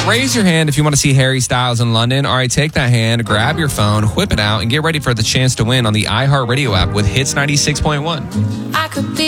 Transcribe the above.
Raise your hand if you want to see Harry Styles in London. All right, take that hand, grab your phone, whip it out, and get ready for the chance to win on the iHeartRadio app with Hits 96.1. I could be